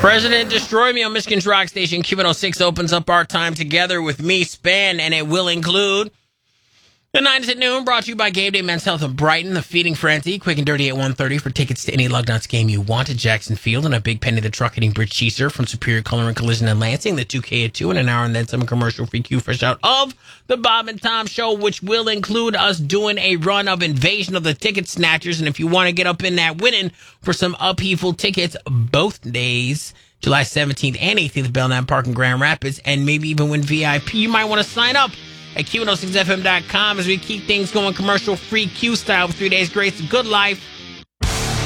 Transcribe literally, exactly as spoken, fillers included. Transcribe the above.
President Destroy Me on Michigan's Rock Station. Q one oh six opens up our time together with me, Span, and it will include the nines at noon, brought to you by Game Day Men's Health of Brighton, the Feeding Frenzy, quick and dirty at one thirty for tickets to any Lugnuts game you want at Jackson Field, and a big penny the truck hitting Bridge Cheeser from Superior Color and Collision and Lansing, the two K at two, and an hour and then some commercial-free Q fresh out of the Bob and Tom Show, which will include us doing a run of Invasion of the Ticket Snatchers, and if you want to get up in that winning for some upheaval tickets both days, July seventeenth and eighteenth at Belknap Park in Grand Rapids, and maybe even win V I P, you might want to sign up at Q one oh six F M dot com as we keep things going commercial-free Q style with three days grace, good life.